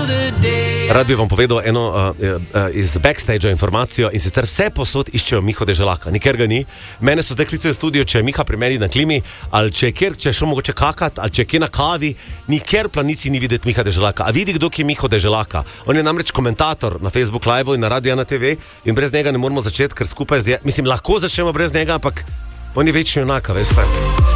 Rad bi vam povedal eno iz backstage informacijo, in sicer vse posod iščejo Miho Deželaka, nikjer ga ni. Mene so zdaj klicali v studio, če je Miha pri meni na klimi, ali če je šel mogoče kakat, ali če je kje na kavi, nikjer v planici ni videti Miha Deželaka. A vidi, kdo je Miho Deželaka? On je namreč komentator na Facebook Live in na Radio 1 TV in brez njega ne moramo začeti, ker skupaj lahko začnemo brez njega, ampak on je večni junaka, veste.